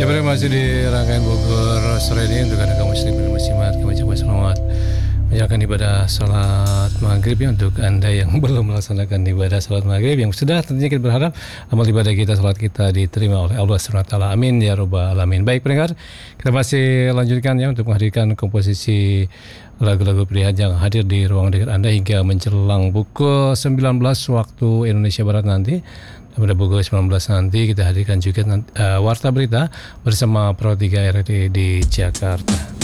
Ya, pada masih di rangkaian Bogor sore ini untuk Anda kaum muslimin dan muslimat, kami ucapkan selamat menjalankan ibadah salat maghrib ya untuk Anda yang belum melaksanakan ibadah salat maghrib, yang sudah tentunya kita berharap amal ibadah kita, salat kita diterima oleh Allah SWT. Amin ya rabbal alamin. Baik pendengar, kita masih lanjutkan ya untuk menghadirkan komposisi lagu-lagu pilihan yang hadir di ruang dengar Anda hingga menjelang pukul 19 waktu Indonesia Barat nanti. Pada pukul 19 nanti kita hadirkan juga warta berita bersama Pro 3 RRI di Jakarta.